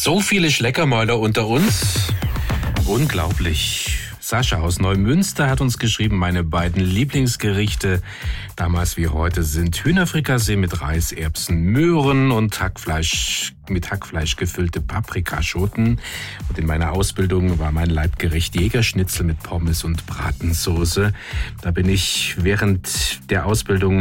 So viele Schleckermäuler unter uns. Unglaublich. Sascha aus Neumünster hat uns geschrieben, meine beiden Lieblingsgerichte, damals wie heute, sind Hühnerfrikassee mit Reis, Erbsen, Möhren und mit Hackfleisch gefüllte Paprikaschoten. Und in meiner Ausbildung war mein Leibgericht Jägerschnitzel mit Pommes und Bratensoße. Da bin ich während der Ausbildung